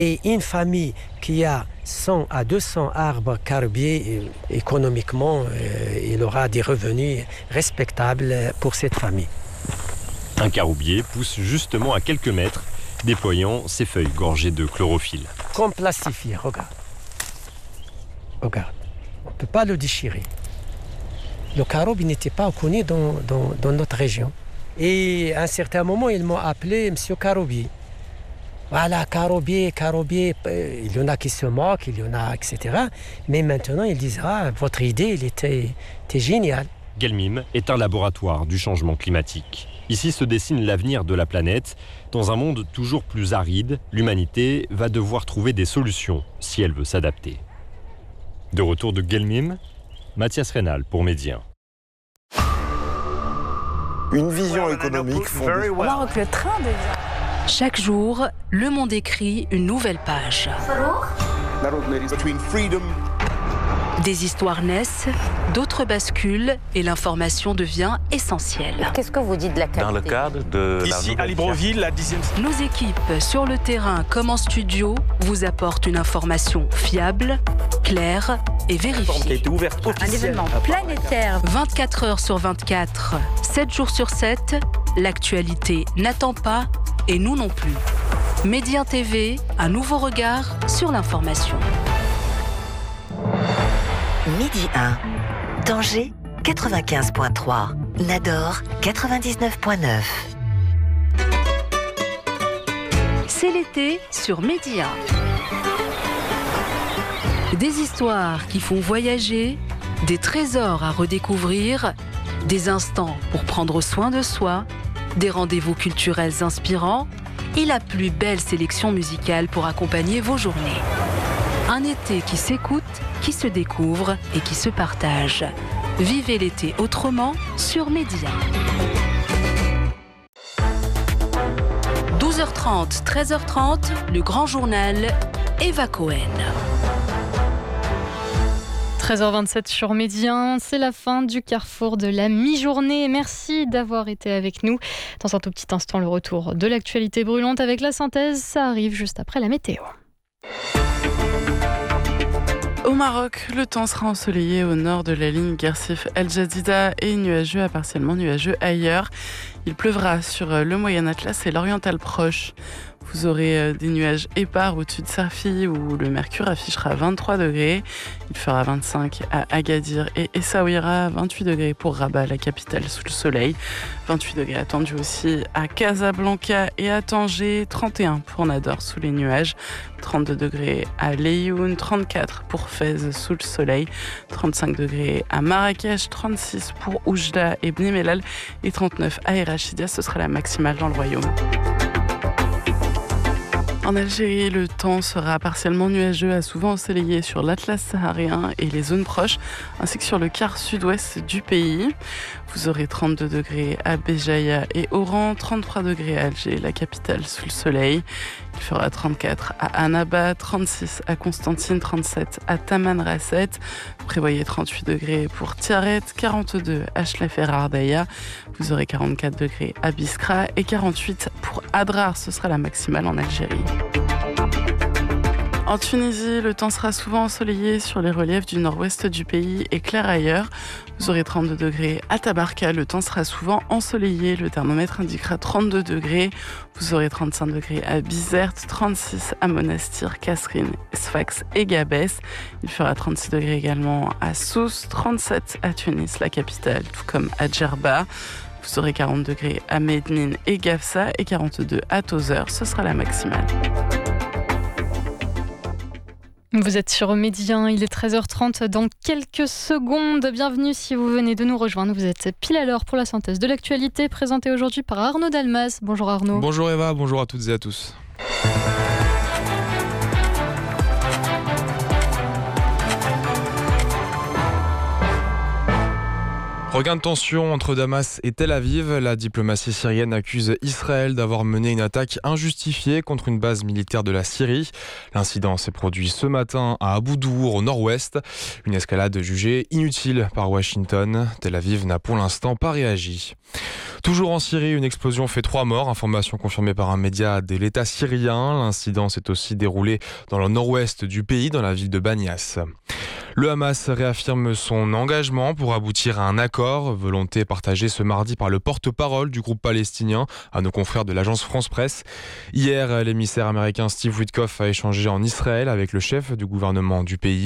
Et une famille qui a 100 à 200 arbres caroubiers, économiquement, il aura des revenus respectables pour cette famille. Un caroubier pousse justement à quelques mètres, déployant ses feuilles gorgées de chlorophylle. Comme plastifié, regarde. Regarde, on ne peut pas le déchirer. Le caroube n'était pas connu dans notre région. Et à un certain moment, ils m'ont appelé Monsieur Caroubier. Voilà, caroubier, il y en a qui se moquent, il y en a, etc. Mais maintenant, ils disent, votre idée, elle était géniale. Guelmim est un laboratoire du changement climatique. Ici se dessine l'avenir de la planète. Dans un monde toujours plus aride, l'humanité va devoir trouver des solutions si elle veut s'adapter. De retour de Guelmim, Mathias Reynal pour Médien. Une vision économique fondée. Au Maroc, le train devient... Chaque jour, Le Monde écrit une nouvelle page. Des histoires naissent, d'autres basculent et l'information devient essentielle. Qu'est-ce que vous dites de la qualité ? Dans le cadre de ici à Libreville, la 10e... Nos équipes, sur le terrain comme en studio, vous apportent une information fiable, claire et vérifiée. qui a été ouverte Un événement planétaire. 24 heures sur 24, 7 jours sur 7, l'actualité n'attend pas et nous non plus. Médien TV, un nouveau regard sur l'information. Midi 1, Tanger 95.3, Nador 99.9. C'est l'été sur Média. Des histoires qui font voyager, des trésors à redécouvrir, des instants pour prendre soin de soi, des rendez-vous culturels inspirants et la plus belle sélection musicale pour accompagner vos journées. Un été qui s'écoute, qui se découvre et qui se partage. Vivez l'été autrement sur Média. 12h30, 13h30, le grand journal Eva Cohen. 13h27 sur Médien, c'est la fin du carrefour de la mi-journée. Merci d'avoir été avec nous. Dans un tout petit instant, le retour de l'actualité brûlante avec la synthèse. Ça arrive juste après la météo. Au Maroc, le temps sera ensoleillé au nord de la ligne Guersif-El Jadida et nuageux à partiellement nuageux ailleurs. Il pleuvra sur le Moyen Atlas et l'Oriental proche. Vous aurez des nuages épars au-dessus de Safi où le mercure affichera 23 degrés. Il fera 25 à Agadir et Essaouira, 28 degrés pour Rabat, la capitale sous le soleil. 28 degrés attendus aussi à Casablanca et à Tanger, 31 pour Nador sous les nuages. 32 degrés à Leyhoun, 34 pour Fès sous le soleil, 35 degrés à Marrakech, 36 pour Oujda et Bni Mellal et 39 à Erachidia, ce sera la maximale dans le royaume. En Algérie, le temps sera partiellement nuageux à souvent ensoleillé sur l'Atlas saharien et les zones proches, ainsi que sur le quart sud-ouest du pays. Vous aurez 32 degrés à Béjaïa et Oran, 33 degrés à Alger, la capitale sous le soleil. Il fera 34 à Annaba, 36 à Constantine, 37 à Tamanrasset. Prévoyez 38 degrés pour Tiaret, 42 à Chlef et Ardaya. Vous aurez 44 degrés à Biskra et 48 pour Adrar. Ce sera la maximale en Algérie. En Tunisie, le temps sera souvent ensoleillé sur les reliefs du nord-ouest du pays et clair ailleurs. Vous aurez 32 degrés à Tabarka, le temps sera souvent ensoleillé, le thermomètre indiquera 32 degrés. Vous aurez 35 degrés à Bizerte, 36 à Monastir, Kasserine, Sfax et Gabès. Il fera 36 degrés également à Sousse, 37 à Tunis, la capitale, tout comme à Djerba. Vous aurez 40 degrés à Medine et Gafsa et 42 à Tozeur, ce sera la maximale. Vous êtes sur Médien, il est 13h30 dans quelques secondes. Bienvenue si vous venez de nous rejoindre. Vous êtes pile à l'heure pour la synthèse de l'actualité présentée aujourd'hui par Arnaud Dalmas. Bonjour Arnaud. Bonjour Eva, bonjour à toutes et à tous. Regain de tension entre Damas et Tel Aviv. La diplomatie syrienne accuse Israël d'avoir mené une attaque injustifiée contre une base militaire de la Syrie. L'incident s'est produit ce matin à Abu Dour, au nord-ouest. Une escalade jugée inutile par Washington. Tel Aviv n'a pour l'instant pas réagi. Toujours en Syrie, une explosion fait 3 morts, information confirmée par un média de l'État syrien. L'incident s'est aussi déroulé dans le nord-ouest du pays, dans la ville de Banias. Le Hamas réaffirme son engagement pour aboutir à un accord, volonté partagée ce mardi par le porte-parole du groupe palestinien à nos confrères de l'agence France-Presse. Hier, l'émissaire américain Steve Witkoff a échangé en Israël avec le chef du gouvernement du pays.